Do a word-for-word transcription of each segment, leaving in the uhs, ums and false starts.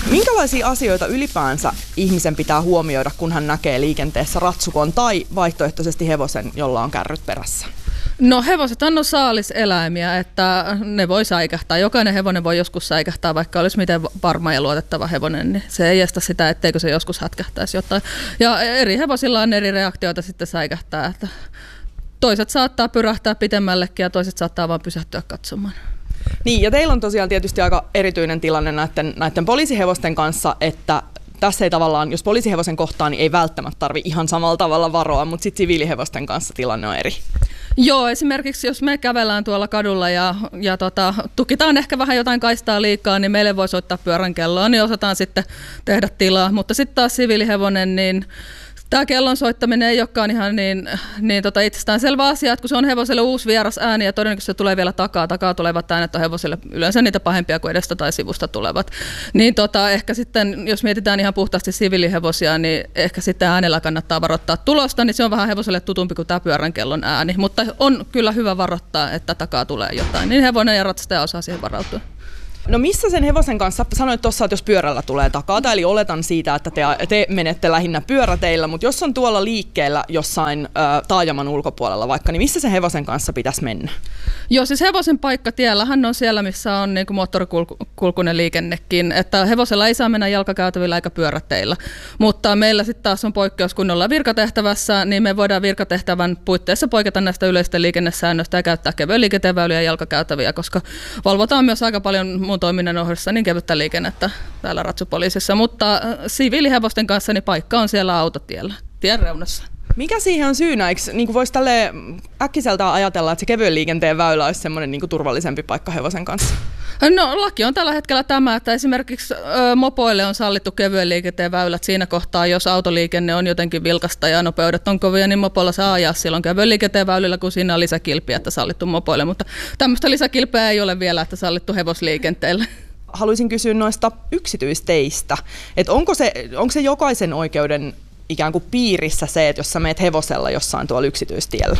Minkälaisia asioita ylipäänsä ihmisen pitää huomioida, kun hän näkee liikenteessä ratsukon tai vaihtoehtoisesti hevosen, jolla on kärryt perässä? No hevoset on saaliseläimiä, että ne voi säikähtää. Jokainen hevonen voi joskus säikähtää, vaikka olisi miten varma ja luotettava hevonen, niin se ei estä sitä, etteikö se joskus hätkähtäisi jotain. Ja eri hevosilla on eri reaktioita sitten säikähtää. Että toiset saattaa pyrähtää pitemmällekin ja toiset saattaa vaan pysähtyä katsomaan. Niin, ja teillä on tosiaan tietysti aika erityinen tilanne näiden, näiden poliisihevosten kanssa, että tässä ei tavallaan, jos poliisihevosen kohtaa, niin ei välttämättä tarvitse ihan samalla tavalla varoa, mutta sitten siviilihevosten kanssa tilanne on eri. Joo, esimerkiksi jos me kävellään tuolla kadulla ja, ja tota, tukitaan ehkä vähän jotain kaistaa liikaa, niin meille voi soittaa pyörän kelloa, niin osataan sitten tehdä tilaa. Mutta sitten taas siviilihevonen, niin tämä kellon soittaminen ei olekaan ihan niin, niin tota itsestäänselvä asia, että kun se on hevoselle uusi vieras ääni ja todennäköisesti se tulee vielä takaa, takaa tulevat äänet on hevoselle yleensä niitä pahempia kuin edestä tai sivusta tulevat. Niin tota, ehkä sitten, jos mietitään ihan puhtaasti siviilihevosia, niin ehkä sitten äänellä kannattaa varoittaa tulosta, niin se on vähän hevoselle tutumpi kuin tämä pyörän kellon ääni. Mutta on kyllä hyvä varoittaa, että takaa tulee jotain, niin hevonen ja ratsastaja osaa siihen varautua. No missä sen hevosen kanssa, sanoit tuossa, että jos pyörällä tulee takaa, eli oletan siitä, että te, te menette lähinnä pyöräteillä, mutta jos on tuolla liikkeellä jossain ä, taajaman ulkopuolella vaikka, niin missä sen hevosen kanssa pitäisi mennä? Joo, siis hevosen paikka tiellähän on siellä, missä on niin kuin moottorikulkunen liikennekin, että hevosella ei saa mennä jalkakäytävillä eikä pyöräteillä, mutta meillä sitten taas on poikkeus, kun ollaan virkatehtävässä, niin me voidaan virkatehtävän puitteissa poiketa näistä yleistä liikennesäännöistä ja käyttää kevyen liikenteen väyliä ja jalkakäytäviä, koska valvotaan myös aika paljon mun toiminnan ohjassa niin kevyttä liikennettä täällä ratsupoliisissa, mutta siviilihevosten kanssa niin paikka on siellä autotiellä, tien reunassa. Mikä siihen on syynä? Eikö niin voisi tälleen äkkiseltään ajatella, että se kevyen liikenteen väylä olisi semmoinen niin turvallisempi paikka hevosen kanssa? No laki on tällä hetkellä tämä, että esimerkiksi ö, mopoille on sallittu kevyen liikenteen väylät siinä kohtaa, jos autoliikenne on jotenkin vilkasta ja nopeudet on kovia, niin mopoilla saa ajaa silloin kevyen liikenteen väylillä, kun siinä on lisäkilpiä, että sallittu mopoille, mutta tämmöistä lisäkilpeä ei ole vielä, että sallittu hevosliikenteelle. Haluaisin kysyä noista yksityisteistä, että onko se, onko se jokaisen oikeuden ikään kuin piirissä se, että jos sä meet hevosella jossain tuolla yksityistiellä?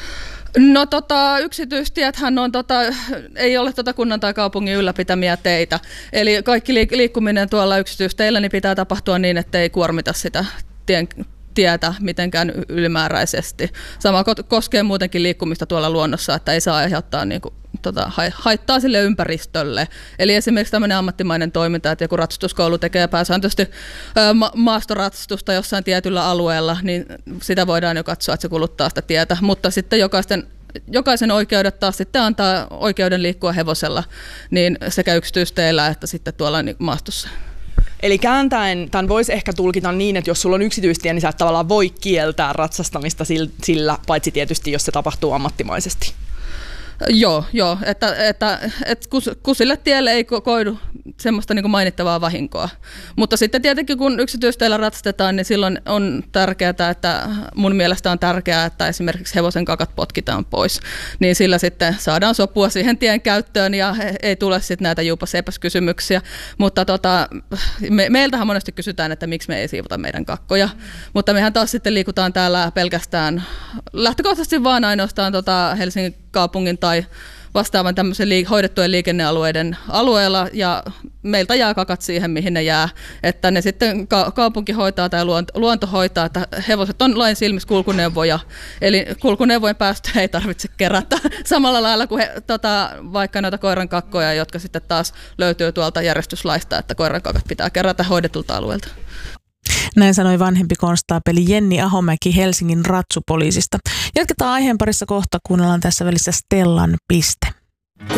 No tota, yksityistiethän on, tota, ei ole tota kunnan tai kaupungin ylläpitämiä teitä. Eli kaikki liikkuminen tuolla yksityisteillä niin pitää tapahtua niin, että ei kuormita sitä tien, tietä mitenkään ylimääräisesti. Sama koskee muutenkin liikkumista tuolla luonnossa, että ei saa aiheuttaa niin kuin, tota, haittaa sille ympäristölle. Eli esimerkiksi tämmöinen ammattimainen toiminta, että joku ratsastuskoulu tekee pääsääntöisesti ma- maastoratsastusta jossain tietyllä alueella, niin sitä voidaan jo katsoa, että se kuluttaa sitä tietä. Mutta sitten jokaisten Jokaisen oikeudet taas sitten antaa oikeuden liikkua hevosella niin sekä yksityisteillä että sitten tuolla maastossa. Eli kääntäen tämän voisi ehkä tulkita niin, että jos sulla on yksityistie, niin sä et tavallaan voi kieltää ratsastamista sillä, paitsi tietysti jos se tapahtuu ammattimaisesti. Joo, joo, että, että, että kusille tielle ei koidu semmoista niin kuin mainittavaa vahinkoa. Mutta sitten tietenkin kun yksityisteillä ratsastetaan, niin silloin on tärkeää, että mun mielestä on tärkeää, että esimerkiksi hevosen kakat potkitaan pois. Niin sillä sitten saadaan sopua siihen tien käyttöön ja ei tule sitten näitä juupas-eipäs-kysymyksiä. Mutta tota, me, meiltähän monesti kysytään, että miksi me ei siivota meidän kakkoja. Mutta mehän taas sitten liikutaan täällä pelkästään lähtökohtaisesti vaan ainoastaan tota Helsingin kaupungin tai vastaavan tämmöisen liik- hoidettujen liikennealueiden alueella ja meiltä jää kakat siihen, mihin ne jää, että ne sitten ka- kaupunki hoitaa tai luonto, luonto hoitaa, että hevoset on lain silmissä kulkuneuvoja, eli kulkuneuvojen päästöjä ei tarvitse kerätä samalla lailla kuin he, tota, vaikka noita koiran kakkoja, jotka sitten taas löytyy tuolta järjestyslaista, että koiran kakat pitää kerätä hoidetulta alueelta. Näin sanoi vanhempi konstaapeli Jenni Ahomäki Helsingin ratsupoliisista. Jatketaan aiheen parissa kohta, kuunnellaan tässä välissä Stellan piste.